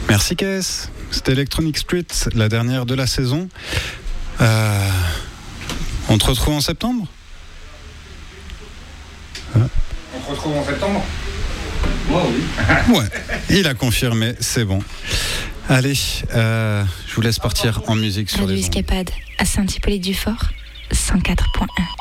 Merci Kess. C'était Electronic Street, la dernière de la saison. On te retrouve en septembre ? On te retrouve en septembre ? Moi, oui. Ouais, il a confirmé, c'est bon. Allez, je vous laisse partir en musique sur Radio les ondes. Escapade à Saint-Hippolyte-du-Fort, 104.1.